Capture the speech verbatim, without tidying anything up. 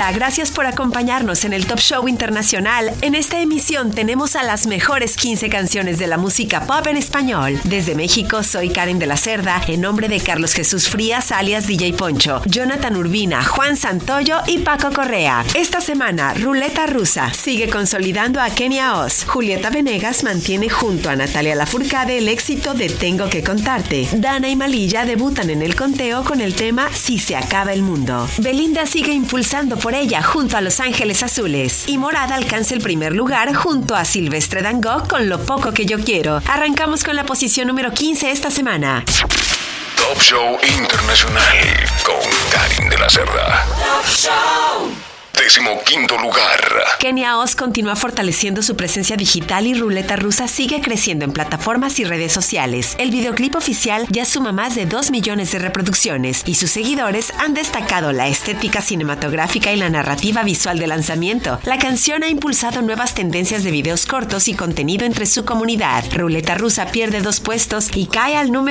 Hola, gracias por acompañarnos en el Top Show Internacional. En esta emisión tenemos a las mejores quince canciones de la música pop en español. Desde México, soy Karen de la Cerda, en nombre de Carlos Jesús Frías, alias D J Poncho, Jonathan Urbina, Juan Santoyo y Paco Correa. Esta semana, Ruleta Rusa sigue consolidando a Kenia Oz. Julieta Venegas mantiene junto a Natalia Lafourcade el éxito de Tengo que contarte. Dana y Malilla debutan en el conteo con el tema Si se acaba el mundo. Belinda sigue impulsando por ella junto a Los Ángeles Azules. Y Morada alcanza el primer lugar junto a Silvestre Dangond con Lo poco que yo quiero. Arrancamos con la posición número quince esta semana. Top Show Internacional con Karen de la Cerda. Top Show. Décimo quinto lugar. Kenia Oz continúa fortaleciendo su presencia digital y Ruleta Rusa sigue creciendo en plataformas y redes sociales. El videoclip oficial ya suma más de dos millones de reproducciones y sus seguidores han destacado la estética cinematográfica y la narrativa visual del lanzamiento. La canción ha impulsado nuevas tendencias de videos cortos y contenido entre su comunidad. Ruleta Rusa pierde dos puestos y cae al número